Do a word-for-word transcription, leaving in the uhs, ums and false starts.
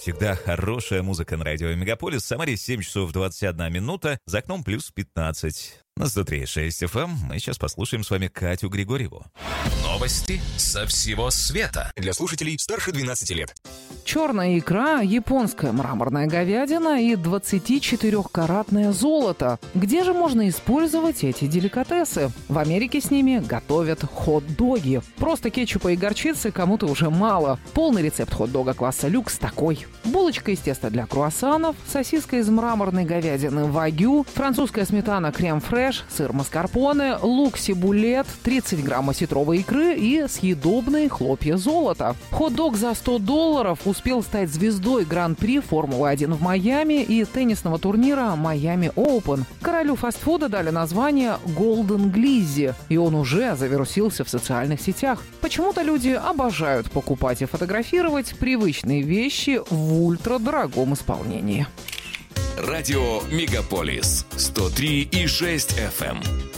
Всегда хорошая музыка на радио Мегаполис. В Самаре семь часов двадцать одна минута, за окном плюс пятнадцать. На сто три и шесть эф эм мы сейчас послушаем с вами Катю Григорьеву. Новости со всего света. Для слушателей старше двенадцати лет. Черная икра, японская мраморная говядина и двадцатичетырёхкаратное золото. Где же можно использовать эти деликатесы? В Америке с ними готовят хот-доги. Просто кетчупа и горчицы кому-то уже мало. Полный рецепт хот-дога класса люкс такой. Булочка из теста для круассанов, сосиска из мраморной говядины вагю, французская сметана крем-фреш, сыр маскарпоне, лук сибулет, тридцать грамм осетровой икры и съедобные хлопья золота. Хот-дог за сто долларов успел стать звездой Гран-при Формулы один в Майами и теннисного турнира Майами Оупен. Королю фастфуда дали название Golden Glizzy, и он уже завирусился в социальных сетях. Почему-то люди обожают покупать и фотографировать привычные вещи в ультрадорогом исполнении. Радио Мегаполис сто три и шесть эф эм.